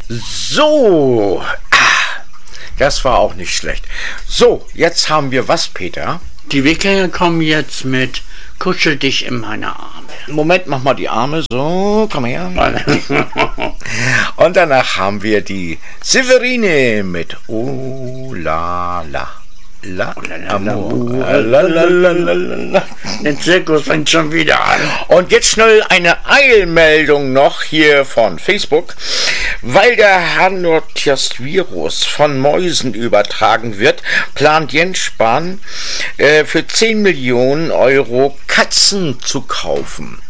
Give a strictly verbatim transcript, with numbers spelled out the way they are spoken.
So, das war auch nicht schlecht. So, jetzt haben wir was, Peter? Die Wikinger kommen jetzt mit Kuschel dich in meine Arme. Moment, mach mal die Arme so, komm her. Und danach haben wir die Severine mit Oh la la. La, Amour. La, la, la, la, la. Der Zirkus fängt schon wieder an. Und jetzt schnell eine Eilmeldung noch hier von Facebook. Weil der Hanotjas-Virus von Mäusen übertragen wird, plant Jens Spahn äh, für zehn Millionen Euro Katzen zu kaufen.